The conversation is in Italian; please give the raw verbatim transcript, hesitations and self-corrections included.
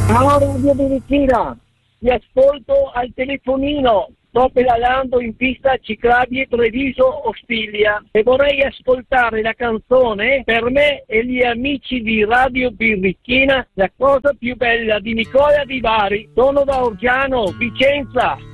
Ciao Radio Birichina, ti ascolto al telefonino. Sto pedalando in pista ciclabile Treviso Ostiglia e vorrei ascoltare la canzone Per me e gli amici di Radio Birichina, La cosa più bella di Nicola Di Bari. Sono da Orgiano, Vicenza.